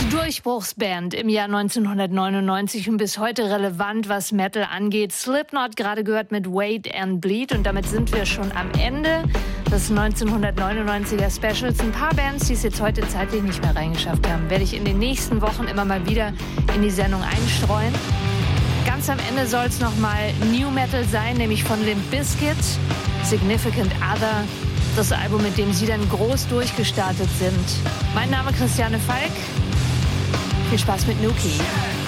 Durchbruchsband im Jahr 1999 und bis heute relevant, was Metal angeht. Slipknot, gerade gehört mit Wait and Bleed, und damit sind wir schon am Ende des 1999er Specials. Ein paar Bands, die es jetzt heute zeitlich nicht mehr reingeschafft haben, werde ich in den nächsten Wochen immer mal wieder in die Sendung einstreuen. Ganz am Ende soll es nochmal New Metal sein, nämlich von Limp Bizkit, Significant Other, das Album, mit dem sie dann groß durchgestartet sind. Mein Name ist Christiane Falk. Viel Spaß mit Nuki.